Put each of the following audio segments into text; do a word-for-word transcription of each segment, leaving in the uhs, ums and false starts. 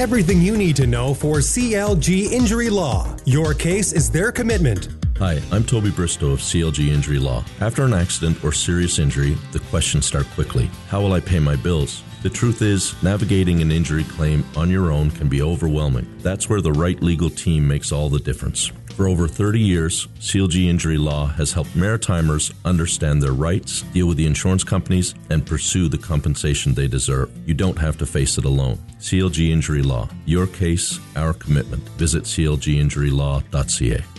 Everything you need to know for C L G Injury Law. Your case is their commitment. Hi, I'm Toby Bristow of C L G Injury Law. After an accident or serious injury, the questions start quickly. How will I pay my bills? The truth is, navigating an injury claim on your own can be overwhelming. That's where the right legal team makes all the difference. For over thirty years, C L G Injury Law has helped Maritimers understand their rights, deal with the insurance companies, and pursue the compensation they deserve. You don't have to face it alone. C L G Injury Law. Your case, our commitment. Visit c l g injury law dot c a.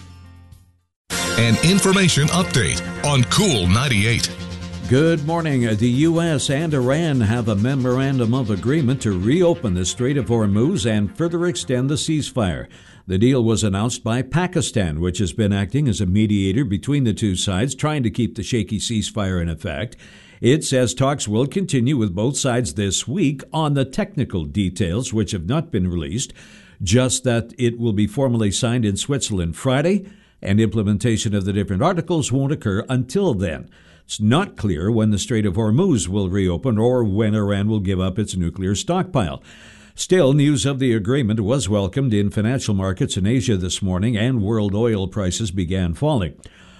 An information update on Cool ninety-eight. Good morning. The U S and Iran have a memorandum of agreement to reopen the Strait of Hormuz and further extend the ceasefire. The deal was announced by Pakistan, which has been acting as a mediator between the two sides, trying to keep the shaky ceasefire in effect. It says talks will continue with both sides this week on the technical details, which have not been released, just that it will be formally signed in Switzerland Friday, and implementation of the different articles won't occur until then. It's not clear when the Strait of Hormuz will reopen or when Iran will give up its nuclear stockpile. Still, news of the agreement was welcomed in financial markets in Asia this morning, and world oil prices began falling.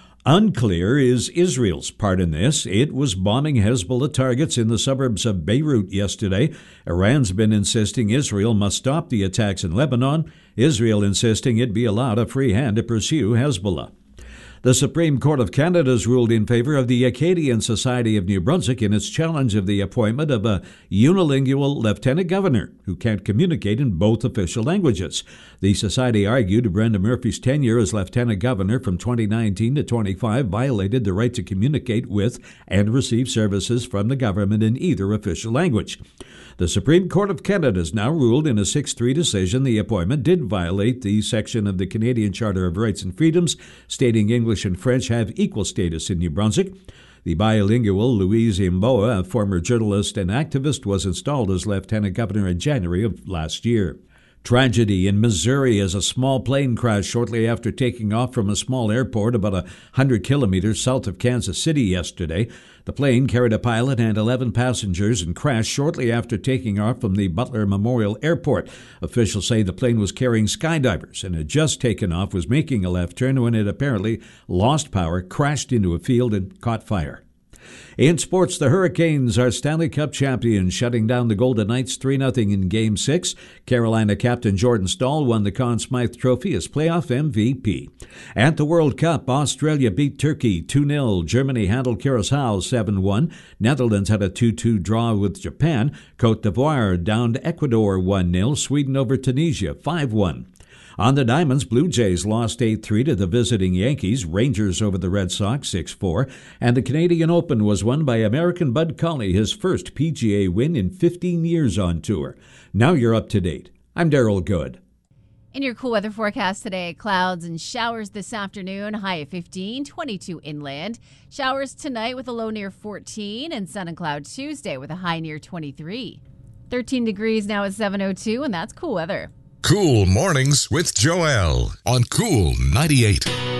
Unclear is Israel's part in this. It was bombing Hezbollah targets in the suburbs of Beirut yesterday. Iran's been insisting Israel must stop the attacks in Lebanon. Israel insisting it be allowed a free hand to pursue Hezbollah. The Supreme Court of Canada has ruled in favor of the Acadian Society of New Brunswick in its challenge of the appointment of a unilingual lieutenant governor who can't communicate in both official languages. The society argued Brenda Murphy's tenure as lieutenant governor from twenty nineteen to twenty-five violated the right to communicate with and receive services from the government in either official language. The Supreme Court of Canada has now ruled in a six three decision the appointment did violate the section of the Canadian Charter of Rights and Freedoms stating English and French have equal status in New Brunswick. The bilingual Louise Imboa, a former journalist and activist, was installed as lieutenant governor in January of last year. Tragedy in Missouri as a small plane crashed shortly after taking off from a small airport about one hundred kilometers south of Kansas City yesterday. The plane carried a pilot and eleven passengers and crashed shortly after taking off from the Butler Memorial Airport. Officials say the plane was carrying skydivers and had just taken off, was making a left turn when it apparently lost power, crashed into a field, and caught fire. In sports, the Hurricanes are Stanley Cup champions, shutting down the Golden Knights three nothing in Game six. Carolina captain Jordan Staal won the Conn Smythe Trophy as playoff M V P. At the World Cup, Australia beat Turkey two nil. Germany handled Curaçao seven one. Netherlands had a two two draw with Japan. Côte d'Ivoire downed Ecuador one nil. Sweden over Tunisia five one. On the Diamonds, Blue Jays lost eight three to the visiting Yankees, Rangers over the Red Sox six four, and the Canadian Open was won by American Bud Colley, his first P G A win in fifteen years on tour. Now you're up to date. I'm Daryl Good. In your cool weather forecast today, clouds and showers this afternoon, high of fifteen, twenty-two inland. Showers tonight with a low near fourteen, and sun and cloud Tuesday with a high near twenty-three. thirteen degrees now at seven oh two, and that's cool weather. Cool Mornings with Joelle on Cool ninety-eight.